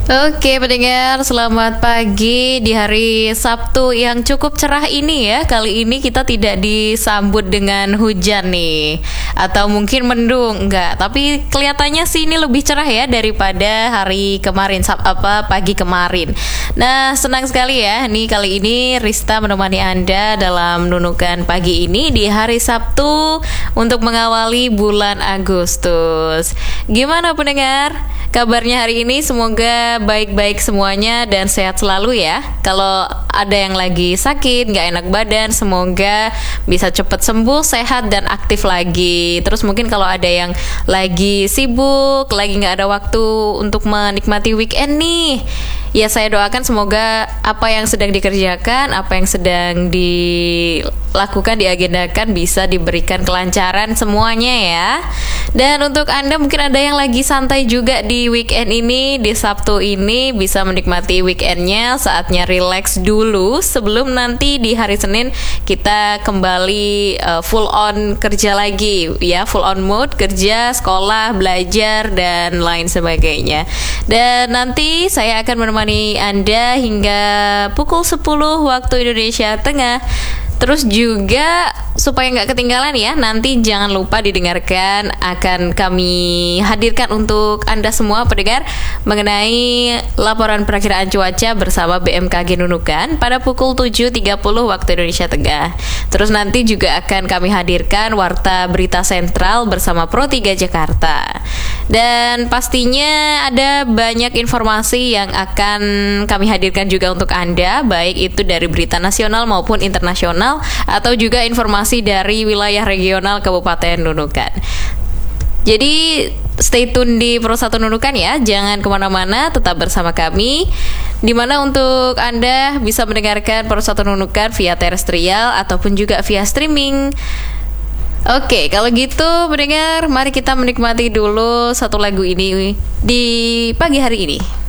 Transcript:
Oke, pendengar, selamat pagi di hari Sabtu yang cukup cerah ini ya. Kali ini kita tidak disambut dengan hujan nih, atau mungkin mendung, enggak. Tapi kelihatannya sih ini lebih cerah ya daripada hari kemarin, pagi kemarin. Nah, senang sekali ya. Nih kali ini Rista menemani Anda dalam nunukan pagi ini di hari Sabtu untuk mengawali bulan Agustus. Gimana pendengar? Kabarnya hari ini semoga baik-baik semuanya dan sehat selalu ya. Kalau ada yang lagi sakit, nggak enak badan, semoga bisa cepat sembuh, sehat dan aktif lagi. Terus mungkin kalau ada yang lagi sibuk, lagi nggak ada waktu untuk menikmati weekend nih, ya saya doakan semoga apa yang sedang dikerjakan, apa yang sedang dilakukan, diagendakan bisa diberikan kelancaran semuanya ya. Dan untuk Anda mungkin ada yang lagi santai juga di weekend ini, di Sabtu ini bisa menikmati weekendnya, saatnya relax dulu sebelum nanti di hari Senin kita kembali full on kerja lagi ya, full on mode kerja, sekolah, belajar dan lain sebagainya. Dan nanti saya akan menemani Anda hingga pukul 10 waktu Indonesia Tengah. Terus juga supaya nggak ketinggalan ya, nanti jangan lupa didengarkan, akan kami hadirkan untuk Anda semua pendengar mengenai laporan perakiraan cuaca bersama BMKG Nunukan pada pukul 7.30 waktu Indonesia Tengah. Terus nanti juga akan kami hadirkan Warta Berita Sentral bersama Pro 3 Jakarta. Dan pastinya ada banyak informasi yang akan kami hadirkan juga untuk Anda, baik itu dari berita nasional maupun internasional, atau juga informasi dari wilayah regional Kabupaten Nunukan. Jadi stay tune di Pro 1 Nunukan ya, jangan kemana-mana, tetap bersama kami, dimana untuk Anda bisa mendengarkan Pro 1 Nunukan via terestrial ataupun juga via streaming. Oke, kalau gitu mendengar, mari kita menikmati dulu satu lagu ini di pagi hari ini.